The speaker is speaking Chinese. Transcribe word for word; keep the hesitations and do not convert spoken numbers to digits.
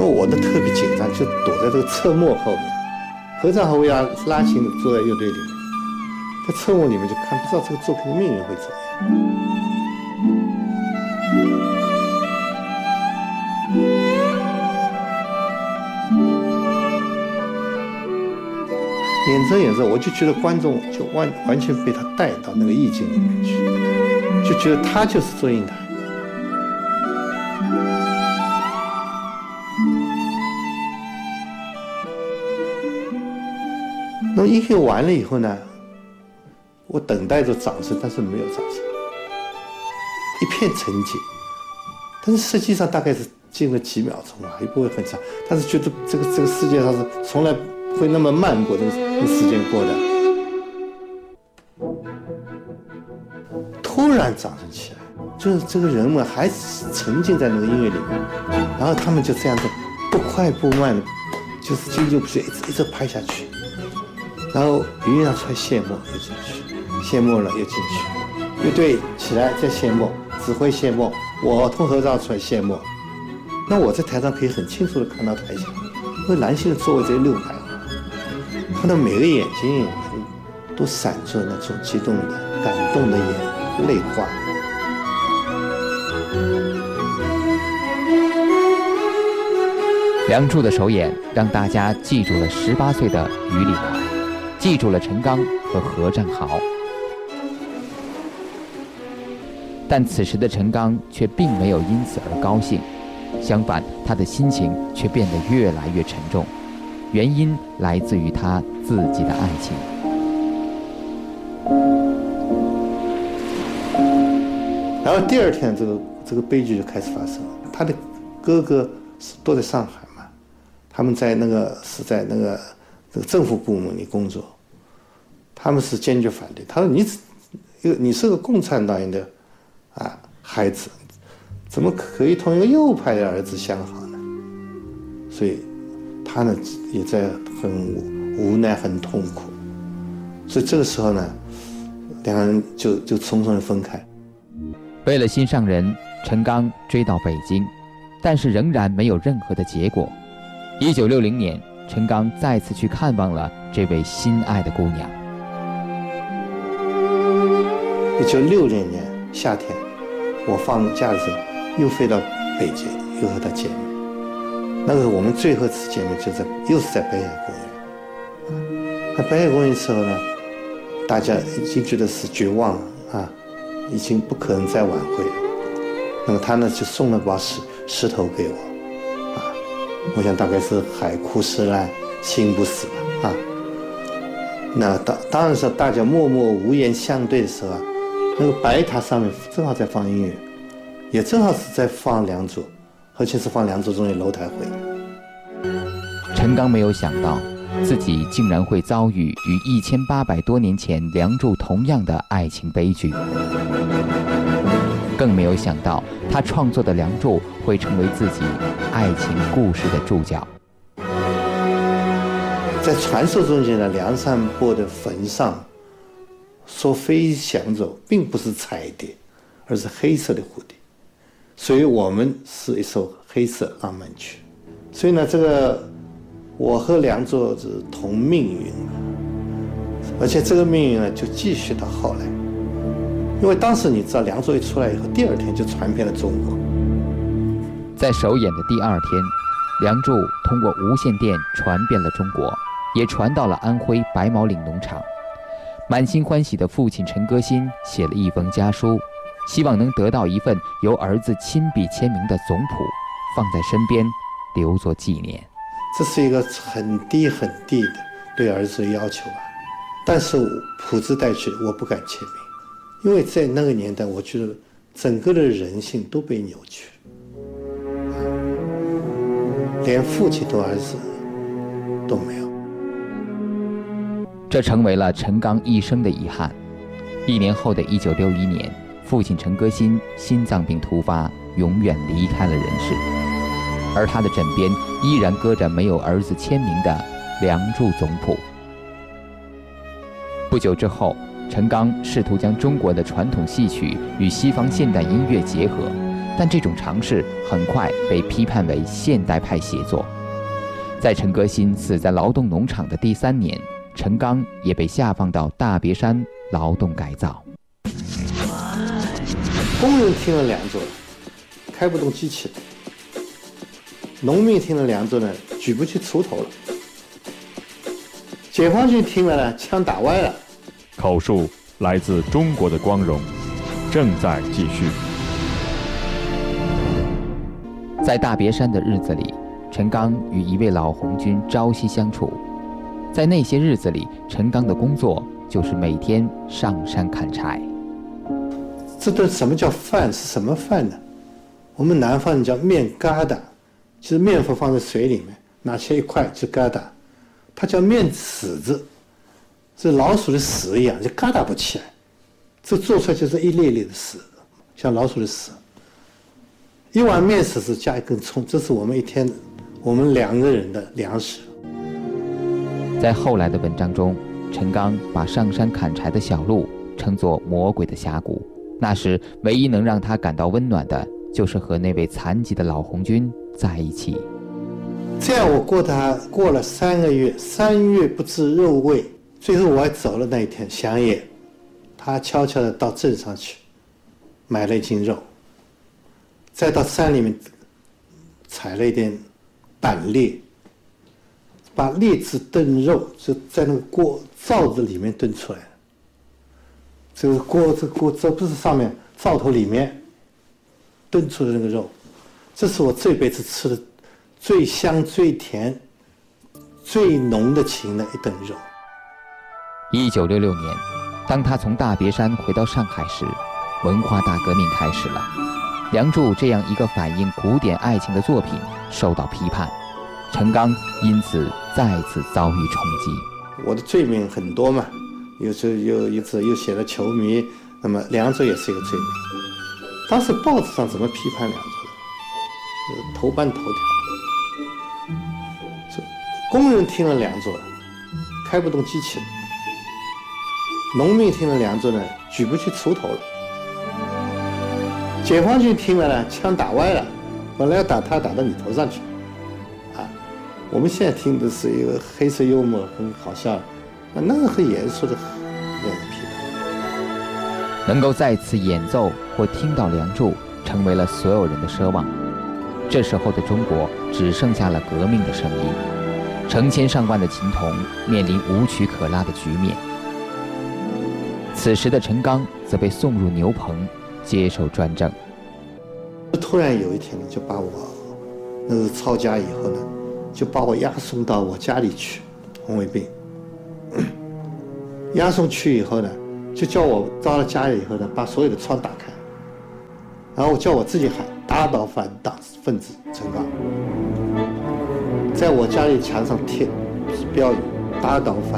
那我呢特别紧张，就躲在这个侧幕后面。合唱和为了拉琴坐在乐队里面，在侧幕里面就看不知道这个作品的命运会怎样。演着演着，我就觉得观众就完完全被他带到那个意境里面去，就觉得他就是祝英台。那么音乐完了以后呢，我等待着掌声，但是没有掌声，一片沉寂。但是实际上大概是静了几秒钟啊，也不会很长。但是觉得这个这个世界上是从来不会那么慢过这个这个时间过的。突然掌声起来，就是这个人们还沉浸在那个音乐里面，然后他们就这样的不快不慢的，就是就就一直一直拍下去。然后云乐出来谢幕又进去，谢幕了又进去，乐队起来再谢幕，指挥谢幕，我同合唱出来谢幕。那我在台上可以很清楚的看到台下，因为男性的座位只有六排，看到每个眼睛都闪着那种激动的、感动的眼泪花。 《梁祝》的首演让大家记住了十八岁的于礼华，记住了陈刚和何占豪。但此时的陈刚却并没有因此而高兴，相反，他的心情却变得越来越沉重。原因来自于他自己的爱情。 然后第二天，这个这个悲剧就开始发生了。他的哥哥都在上海嘛，他们在那个是在那个这个政府部门里工作，他们是坚决反对。他说：“你你是个共产党员的啊孩子，怎么可以同一个右派的儿子相好呢？”所以他呢也在很无奈、很痛苦。所以这个时候呢，两个人就就匆匆的分开。 为了心上人，陈刚追到北京，但是仍然没有任何的结果。一九六零年，陈刚再次去看望了这位心爱的姑娘。 一九六零年夏天，我放假的时候又飞到北京，又和她见面。那个我们最后一次见面就在又是在北海公园。那北海公园的时候呢，大家已经觉得是绝望了啊，已经不可能再挽回了。那么他呢就送了包石石头给我，啊，我想大概是海枯石烂，心不死吧，啊。那当当然是大家默默无言相对的时候啊，那个白塔上面正好在放音乐，也正好是在放《梁祝》，而且是放《梁祝》中的楼台会。 陈刚没有想到，自己竟然会遭遇与一千八百多年前《梁祝》同样的爱情悲剧，更没有想到他创作的《梁祝》会成为自己爱情故事的注脚。 在传说中间的梁山伯的坟上所飞翔着并不是彩蝶，而是黑色的蝴蝶，所以我们是一首黑色浪漫曲。所以呢，这个我和梁祝是同命运，而且这个命运呢就继续到后来。因为当时你知道，梁祝一出来以后，第二天就传遍了中国。 在首演的第二天，梁祝通过无线电传遍了中国，也传到了安徽白毛岭农场。满心欢喜的父亲陈歌辛写了一封家书，希望能得到一份由儿子亲笔签名的总谱，放在身边留作纪念。 这是一个很低很低的对儿子的要求啊，但是谱子带去我不敢签名，因为在那个年代，我觉得整个的人性都被扭曲了，连父亲对儿子都没有。 这成为了陈刚一生的遗憾。一年后的一九六一年，父亲陈歌辛心脏病突发，永远离开了人世，而他的枕边依然搁着没有儿子签名的《梁祝》总谱。不久之后，陈刚试图将中国的传统戏曲与西方现代音乐结合， 但这种尝试很快被批判为现代派写作。在陈歌辛死在劳动农场的第三年，陈刚也被下放到大别山劳动改造。 工人听了梁祝了，开不动机器了；农民听了梁祝呢，举不起锄头了；解放军听了呢，枪打歪了。 口述来自中国的光荣，正在继续。 在大别山的日子里，陈刚与一位老红军朝夕相处。在那些日子里，陈刚的工作就是每天上山砍柴。 这顿什么叫饭？是什么饭呢？我们南方人叫面疙瘩，就是面粉放在水里面，拿切一块就疙瘩。它叫面屎子，这老鼠的屎一样，就疙瘩不起来。这做出来就是一粒粒的屎，像老鼠的屎。一碗面食是加一根葱，这是我们一天我们两个人的粮食。 在后来的文章中，陈刚把上山砍柴的小路称作魔鬼的峡谷。那时唯一能让他感到温暖的，就是和那位残疾的老红军在一起。 这样我过他过了三个月，三月不知肉味。最后我还走了那一天乡野，他悄悄地到镇上去买了一斤肉，再到山里面采了一点板栗，把栗子炖肉就在那个锅灶子里面炖出来。这个锅这个锅这不是上面灶头里面炖出的那个肉，这是我这辈子吃的最香最甜最浓的情的一顿肉。 一九六六年，当他从大别山回到上海时，文化大革命开始了。梁祝这样一个反映古典爱情的作品受到批判，陈刚因此再次遭遇冲击。 我的罪名很多嘛，有时又一次又写了球迷，那么梁祝也是一个罪名。当时报纸上怎么批判梁祝的？头版头条，工人听了梁祝了，开不动机器了；农民听了梁祝呢，举不起锄头了；解放军听了呢，枪打歪了，本来要打他，打到你头上去。啊，我们现在听的是一个黑色幽默，很好笑，那那个很严肃的那个批判。 能够再次演奏或听到梁祝，成为了所有人的奢望。这时候的中国只剩下了革命的声音，成千上万的琴童面临无曲可拉的局面。此时的陈刚则被送入牛棚，接受专政。 突然有一天呢，就把我那个抄家以后呢，就把我押送到我家里去，红卫兵。押送去以后呢，就叫我到了家里以后呢，把所有的窗打开，然后叫我自己喊打倒反党分子陈刚，在我家里墙上贴标语打倒反